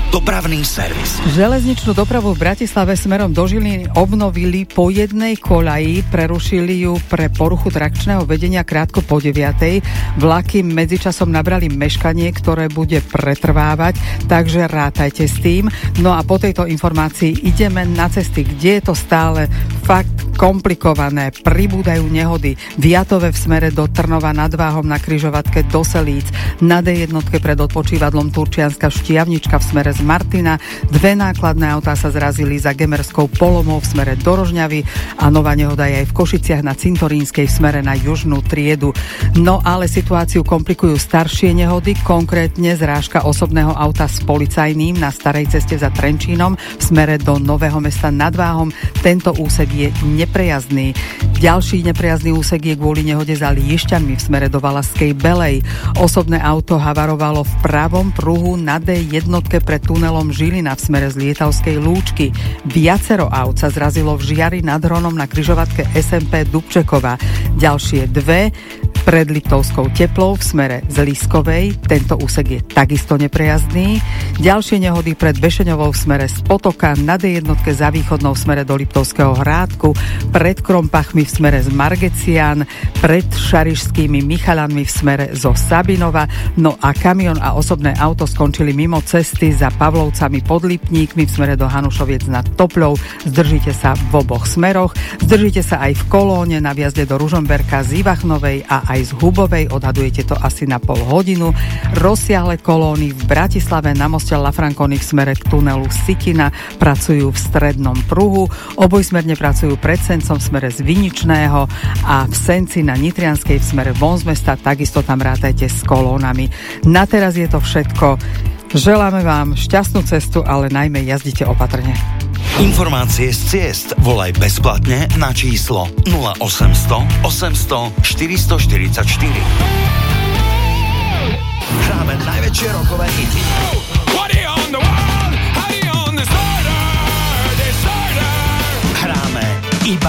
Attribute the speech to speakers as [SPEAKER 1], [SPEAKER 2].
[SPEAKER 1] Dopravný servis.
[SPEAKER 2] Železničnú dopravu v Bratislave smerom do Žiliny obnovili po jednej koľaji, prerušili ju pre poruchu trakčného vedenia krátko po 9:00. Vlaky medzičasom nabrali meškanie, ktoré bude pretrvávať, takže rátajte s tým. No a po tejto informácii ideme na cesty, kde je to stále fakt komplikované. Pribúdajú nehody v Jatove v smere do Trnova, nad Váhom na križovatke do Selíc, na D1 pred odpočívadlom Turčianska Štiavnička v smere z Martina. 2 nákladné autá sa zrazili za Gemerskou Polomou v smere do Rožňavy a nová nehoda je aj v Košiciach na Cintorínskej v smere na Južnú Triedu. No ale situáciu komplikujú staršie nehody, konkrétne zrážka osobného auta s policajným na starej ceste za Trenčínom v smere do Nového Mesta nad Váhom. Tento úsek je neprejazdný. Ďalší neprejazdný úsek je kvôli nehode za Liešťanmi v smere do Valašskej Belej. Osobné auto havarovalo v pravom pruhu na D1 pred tunelom Žilina v smere z Lietavskej Lúčky. Viacero aut sa zrazilo v Žiari nad Hronom na križovatke SMP Dubčekova. Ďalšie 2 pred Liptovskou Teplou v smere z Liskovej. Tento úsek je takisto neprejazdný. Ďalšie nehody pred Bešeňovou v smere z Potoka, na D1 za východnou v smere do Liptovského Hrádku, pred Krompachmi v smere z Margecián, pred Šarišskými Michalanmi v smere zo Sabinova. No a kamión a osobné auto skončili mimo cesty za Pavlovcami pod Lipníkmi v smere do Hanušoviec nad Topľou. Zdržite sa v oboch smeroch. Zdržite sa aj v kolóne na vjazde do Ružomberka z Ivachnovej a aj z Hubovej. Odhadujete to asi na pol hodinu. Rozsiahle kolóny v Bratislave na moste Lafranconi v smere k tunelu Sikina pracujú v strednom pruhu. Obojsmerne pracujú pred Sencom v smere z Viničného a v Senci na Nitrianskej v smere von z mesta. Takisto tam rátajte s kolónami. Na teraz je to všetko. Želáme vám šťastnú cestu, ale najmä jazdite opatrne.
[SPEAKER 1] Informácie z ciest volaj bezplatne na číslo 0800 800 444. Hráme najväčšie rokové hity.